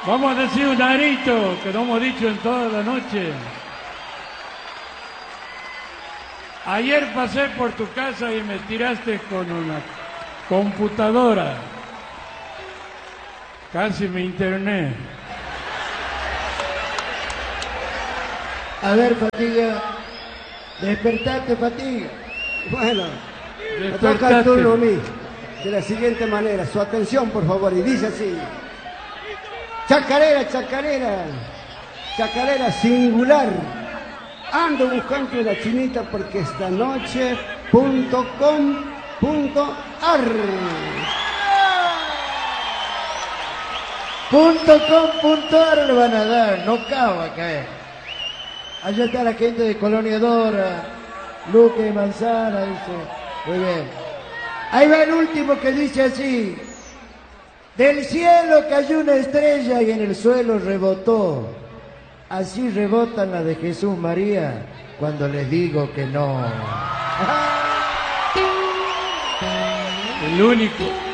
Vamos a decir un arito que no hemos dicho en toda la noche. Ayer pasé por tu casa y me tiraste con una computadora. Casi me interné. A ver, Fatiga. Despertate, Fatiga. Bueno, me toca el turno a mí. De la siguiente manera. Su atención, por favor. Y dice así. Chacarera, chacarera. Chacarera singular. Ando buscando una chinita porque esta noche .com.ar. .com.ar le van a dar, no acaba a caer. Allá está la gente de Colonia Dora, Luque de Manzana, dice. Muy bien. Ahí va el último que dice así. Del cielo cayó una estrella y en el suelo rebotó. Así rebotan las de Jesús María cuando les digo que no. El único.